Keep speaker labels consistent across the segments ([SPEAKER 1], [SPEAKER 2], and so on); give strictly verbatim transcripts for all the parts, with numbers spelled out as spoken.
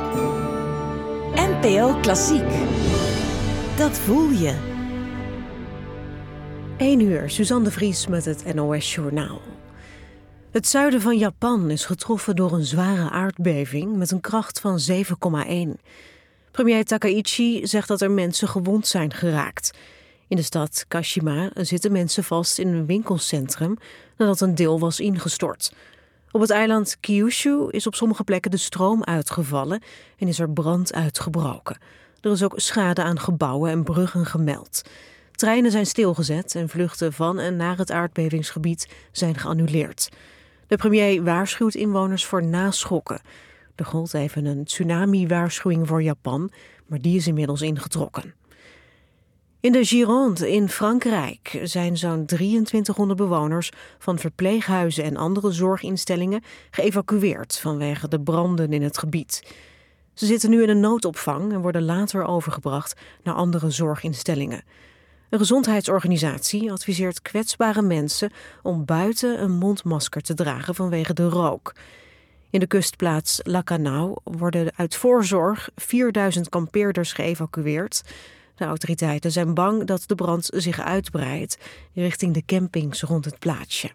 [SPEAKER 1] N P O Klassiek. Dat voel je.
[SPEAKER 2] één uur, Suzanne de Vries met het N O S-journaal. Het zuiden van Japan is getroffen door een zware aardbeving met een kracht van zeven komma één. Premier Takaichi zegt dat er mensen gewond zijn geraakt. In de stad Kashima zitten mensen vast in een winkelcentrum nadat een deel was ingestort. Op het eiland Kyushu is op sommige plekken de stroom uitgevallen en is er brand uitgebroken. Er is ook schade aan gebouwen en bruggen gemeld. Treinen zijn stilgezet en vluchten van en naar het aardbevingsgebied zijn geannuleerd. De premier waarschuwt inwoners voor naschokken. Er gold even een tsunami-waarschuwing voor Japan, maar die is inmiddels ingetrokken. In de Gironde in Frankrijk zijn zo'n drieëntwintighonderd bewoners van verpleeghuizen en andere zorginstellingen geëvacueerd vanwege de branden in het gebied. Ze zitten nu in een noodopvang en worden later overgebracht naar andere zorginstellingen. Een gezondheidsorganisatie adviseert kwetsbare mensen om buiten een mondmasker te dragen vanwege de rook. In de kustplaats Lacanau worden uit voorzorg vierduizend kampeerders geëvacueerd. De autoriteiten zijn bang dat de brand zich uitbreidt richting de campings rond het plaatsje.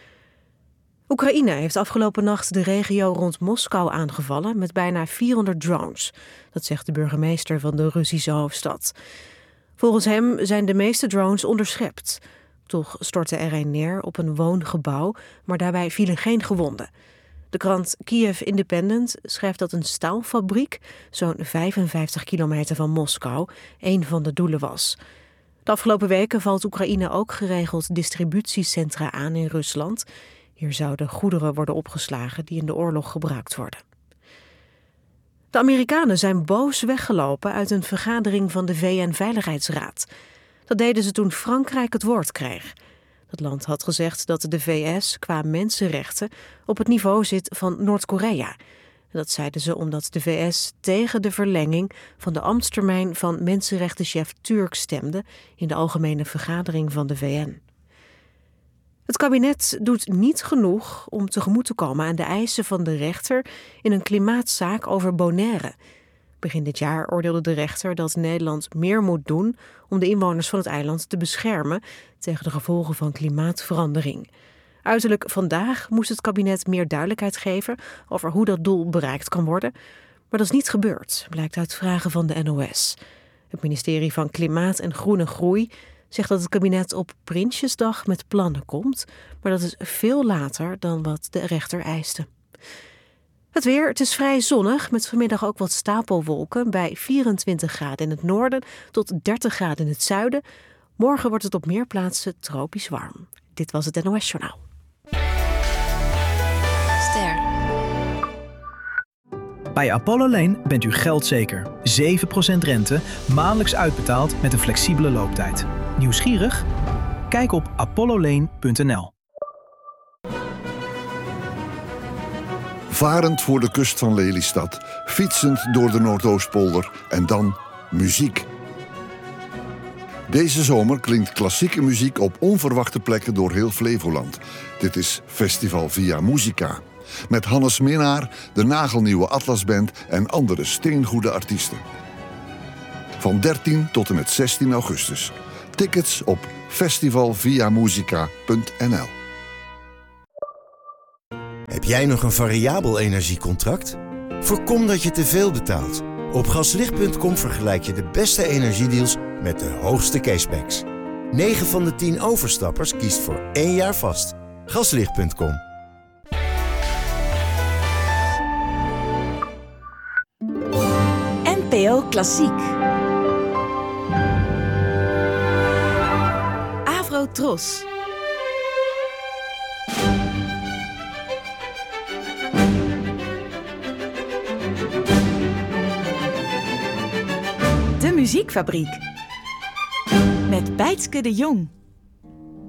[SPEAKER 2] Oekraïne heeft afgelopen nacht de regio rond Moskou aangevallen met bijna vierhonderd drones. Dat zegt de burgemeester van de Russische hoofdstad. Volgens hem zijn de meeste drones onderschept. Toch stortte er een neer op een woongebouw, maar daarbij vielen geen gewonden. De krant Kiev Independent schrijft dat een staalfabriek, zo'n vijfenvijftig kilometer van Moskou, een van de doelen was. De afgelopen weken valt Oekraïne ook geregeld distributiecentra aan in Rusland. Hier zouden goederen worden opgeslagen die in de oorlog gebruikt worden. De Amerikanen zijn boos weggelopen uit een vergadering van de V N-veiligheidsraad. Dat deden ze toen Frankrijk het woord kreeg. Het land had gezegd dat de V S qua mensenrechten op het niveau zit van Noord-Korea. Dat zeiden ze omdat de V S tegen de verlenging van de ambtstermijn van mensenrechtenchef Turk stemde in de algemene vergadering van de V N. Het kabinet doet niet genoeg om tegemoet te komen aan de eisen van de rechter in een klimaatzaak over Bonaire. Begin dit jaar oordeelde de rechter dat Nederland meer moet doen om de inwoners van het eiland te beschermen tegen de gevolgen van klimaatverandering. Uiterlijk vandaag moest het kabinet meer duidelijkheid geven over hoe dat doel bereikt kan worden. Maar dat is niet gebeurd, blijkt uit vragen van de N O S. Het ministerie van Klimaat en Groene Groei zegt dat het kabinet op Prinsjesdag met plannen komt, maar dat is veel later dan wat de rechter eiste. Het weer, het is vrij zonnig, met vanmiddag ook wat stapelwolken bij vierentwintig graden in het noorden tot dertig graden in het zuiden. Morgen wordt het op meer plaatsen tropisch warm. Dit was het N O S-journaal.
[SPEAKER 1] Ster.
[SPEAKER 3] Bij Apollo Lane bent u geldzeker. zeven procent rente, maandelijks uitbetaald met een flexibele looptijd. Nieuwsgierig? Kijk op apollo lane punt n l.
[SPEAKER 4] Varend voor de kust van Lelystad, fietsend door de Noordoostpolder en dan muziek. Deze zomer klinkt klassieke muziek op onverwachte plekken door heel Flevoland. Dit is Festival Via Musica. Met Hannes Minnaar, de nagelnieuwe Atlasband en andere steengoede artiesten. Van dertien tot en met zestien augustus. Tickets op festival via musica punt n l.
[SPEAKER 5] Heb jij nog een variabel energiecontract? Voorkom dat je te veel betaalt. Op gaslicht punt com vergelijk je de beste energiedeals met de hoogste cashbacks. negen van de tien overstappers kiest voor één jaar vast. gaslicht punt com.
[SPEAKER 1] N P O Klassiek. Avro-Tros. De Muziekfabriek. Met Bijtske de Jong.